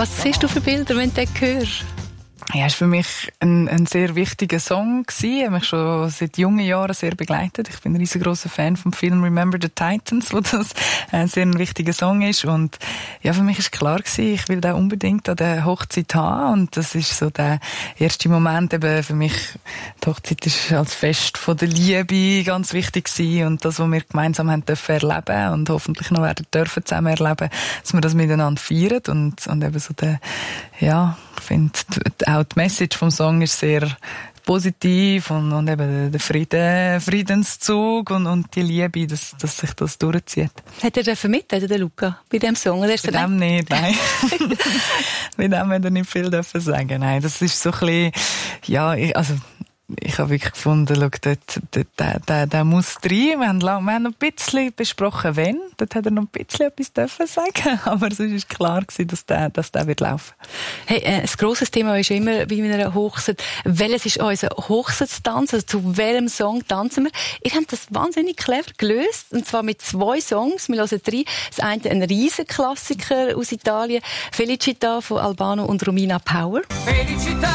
Was siehst du für Bilder, wenn du den hörst? Ja, es war für mich ein sehr wichtiger Song gewesen. Er hat mich schon seit jungen Jahren sehr begleitet. Ich bin ein riesengroßer Fan vom Film Remember the Titans, wo das ein sehr wichtiger Song ist. Und ja, für mich ist klar gewesen, ich will den unbedingt an der Hochzeit haben. Und das ist so der erste Moment eben für mich. Die Hochzeit ist als Fest von der Liebe ganz wichtig gewesen. Und das, was wir gemeinsam haben dürfen erleben und hoffentlich noch werden dürfen zusammen erleben, dass wir das miteinander feiern. Und eben so der, ja, ich finde, auch die Message vom Song ist sehr positiv und eben der Friedenszug und die Liebe, dass sich das durchzieht. Hat er vermittelt, der Luca, bei diesem Song? Bei dem nicht, nein. Bei dem hat er nicht viel sagen. Nein, das ist so ein bisschen, ja, ich habe wirklich gefunden, schau, der muss rein. Wir haben noch ein bisschen besprochen, wenn. Dort hat er noch ein bisschen etwas dürfen sagen. Aber sonst war klar gewesen, dass der wird laufen. Hey, ein grosses Thema ist immer bei einer Hochzeit. Welches ist unser Hochzeitstanz? Also zu welchem Song tanzen wir? Ihr habt das wahnsinnig clever gelöst. Und zwar mit 2 Songs. Wir hören 3. Das eine ein Riesenklassiker aus Italien. Felicita von Albano und Romina Power. Felicita!